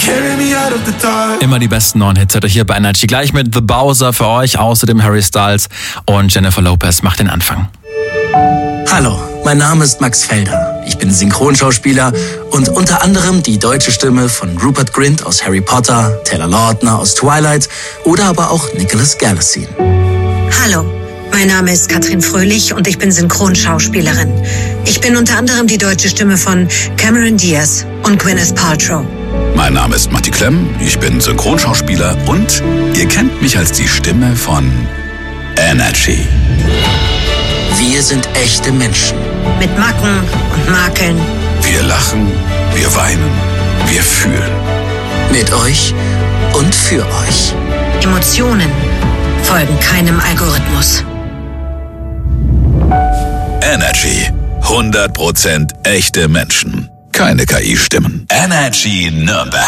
Immer die besten neuen Hits hört ihr hier bei Energy. Gleich mit The Bowser für euch, außerdem Harry Styles und Jennifer Lopez macht den Anfang. Hallo, mein Name ist Max Felder. Ich bin Synchronschauspieler und unter anderem die deutsche Stimme von Rupert Grint aus Harry Potter, Taylor Lautner aus Twilight oder aber auch Nicholas Galitzine. Hallo, mein Name ist Katrin Fröhlich und ich bin Synchronschauspielerin. Ich bin unter anderem die deutsche Stimme von Cameron Diaz und Gwyneth Paltrow. Mein Name ist Matti Klemm, ich bin Synchronschauspieler und ihr kennt mich als die Stimme von Energy. Wir sind echte Menschen. Mit Macken und Makeln. Wir lachen, wir weinen, wir fühlen. Mit euch und für euch. Emotionen folgen keinem Algorithmus. Energy. 100% echte Menschen. Keine KI-Stimmen. Energy Nürnberg.